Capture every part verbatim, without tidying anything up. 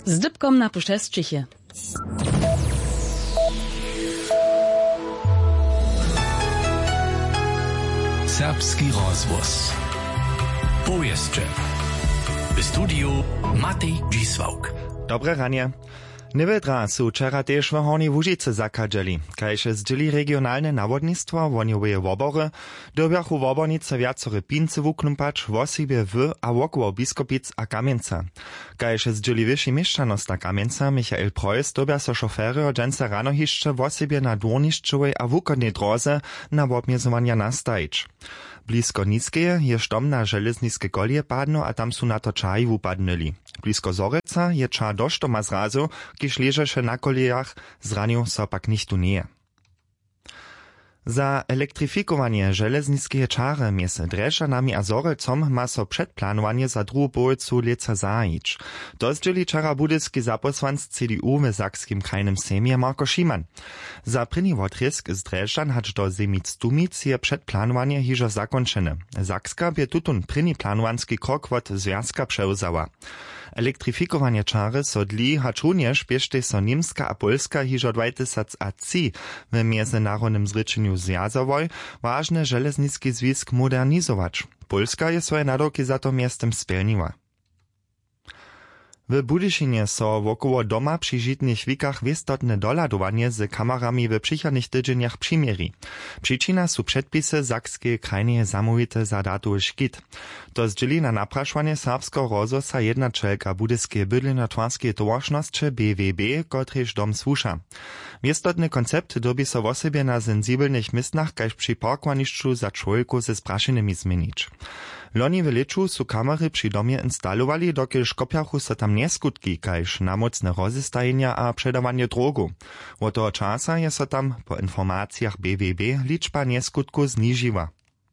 Z dybkom na puszczeszczychie. Serbski rozvoz. Powieszcze. W studiu Matej Dzisłauk. Dobre ranie. Nevedra su wczera też w Hornej Łužice zakadzeli. Kajże zdzieli regionalne nawodnictwo woniowe wobory, dobjachu wobornice wiacore pince wuknumpać w osibie w a wokoło Biskopic a Kamieńca. Kajże zdzieli wyższy mieszczanost Kamieńca Michael Preuss dobja so szofery dżęca rano hiszcze w osibie na dworniszczowej a wukodnej drodze na obmiezowania nastajić. Blisko Nickeje je štom na železniske kolje padno a tam su na to čaji wupadnyli. Blisko Zoreca je ča doštoma zrazu, kiž ležeše na kolejach, zranil so pak nichtu nie. Za elektrifikowanie železniskeje čare między Drešćanami a Zorecom ma so předplánovanie za druhú polovicu leca zajić. To zdzieli čara budyski zaposłanc C D U w Sakskim krajnym sejmie Marko Šiman. Za prynny wotrjesk z Drešćan hač do Zemic-Tumic je předplánovanie hižo zakončene. Sakska bie tutun prynny planowanski krok wot związka převzała. Elektrifikowanie čary so dli hač runjež biešte so Niemska a Polska hižo dwa tysiące trzy w międzynarodnym zrečenju zjazowoj ważne železniski związk modernizować. Polska je swoje nadawki za to miastem spełniła. W Budyšinie so wokoło doma przy žitnych wikach wistotne doladowanie z kamerami w przychodnych tydzieniach przymieri. Przyczyna su przedpisy Sakskiej krajnie zamówite za datu szkit. To zdzieli na napraszanie serbsko rozwosa jedna czelka budyskiej bydleno-twarskiej towarzności B W B, kotryż dom słusza. Wistotny koncept dobi so w osobie na sensibelnych miejscach kaž przy parkowaniszczu za człowieku ze spraszynymi zmienić. Loni w leczu su kamery przy domie instalowali, dokiż kopiachu so tam nieskutki, kaž namocne rozestajenia a przedawanie drogu. Od toho czasa je so tam, po informacjach B W B, liczba nieskutku zniżyła.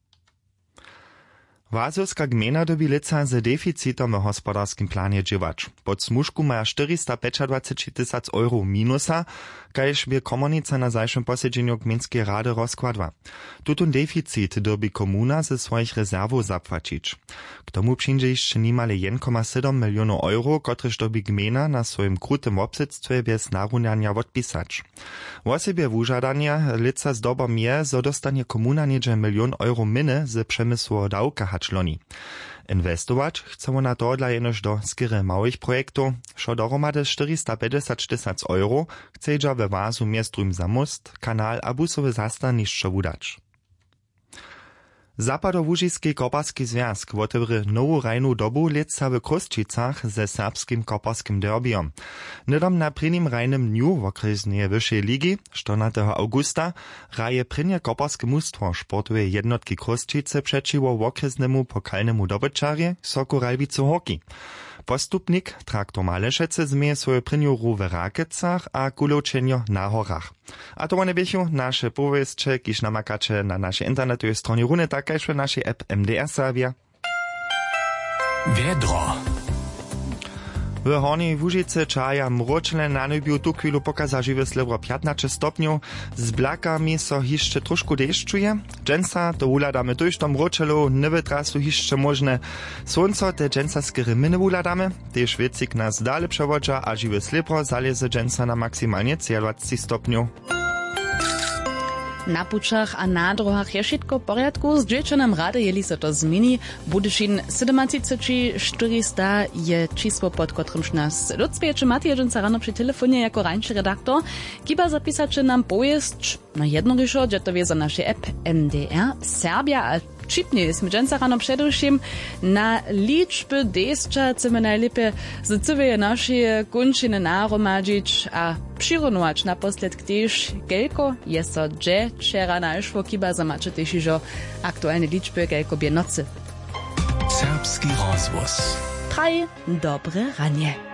Wazowska gmina dobi lica z deficitom w gospodarskim planie dziewać. Pod smużku ma czterysta dwadzieścia tysięcy euro minusa, kaž by komunica na zajszym posiedzeniu gminskiej rady rozkładła. Tutun deficit dobi komuna ze swoich rezerwów zapłacić. K tomu przyjdzie jeszcze niemale jeden przecinek siedem milionów euro, kotryż dobi gmina na swoim krutym obsedztwie bez naruniania odpisać. W osobie wużadania lica zdobom je, zo dostanie komuna niedzie milion euro miny z przemysłu dawka hačloni. Inwestować chcą na to dla jenoż do skiery małych projektów, szo dohromady czterysta pięćdziesiąt tysięcy euro chcedza we wazu miestrum za most, kanal a busowy zastaniszczo wudać. Zapadołužiski koparski związk wotewry nowu rajnu dobu leca w Kosčicach ze serbskim koparskim derbijom. Nydom na prynnym rajnym dniu w okresnej wyższej ligi, czternastego augusta, raje prynnie koparskie mustwo sportowe jednotki Kosčice przeciwo w okresnemu pokalnemu dobyczarje Soku Ralbicu Hockey. Postupnik Traktor Malešece zmieje swoje prynju w Rakecach a Kulowčenjo na Horach. A to one biechu nasze powieście, kiż namakacze na naszej internetowej stronie runy, takaj w naszej app M D R Serbia. Wiedro. W Hornej Łužice čaja mročne na nebiu tu chwilu pokaza żywe slebro piętnaście stopniów, z blakami so hiszcze troszkę deszczuje. Dżęsa to uladamy tuż to mročelu, nevetra su hiszcze możne. Słońco te dżęsa skiery my nie uladamy, też wiecik nas dalej przewodza, a żywe slebro zależy dżęsa na maksymalnie dwadzieścia stopniów. Na pučach a na drohach je všetko v poriadku. Z džečanom rade jeli sa to zmeni. Budyšin sedemtisíc čtyřista je číslo, pod ktorým nás dospieče. Matej Jedžinca rano pri telefóne jako rańszy redaktor. Kiba zapisače nám pojesť na jedno riešo, že to vie za naše app M D R Serbia. A čipnie jest Jedžinca rano především na liczby desča chceme najlepie z cyveje naše končiny naromadžiť a přironovač naposled ktež kelko je so dže včera našło kiba zamače tež ižo aktualne liczby kelko bie nocy. Serbski rozvoz. Traj dobre ranie.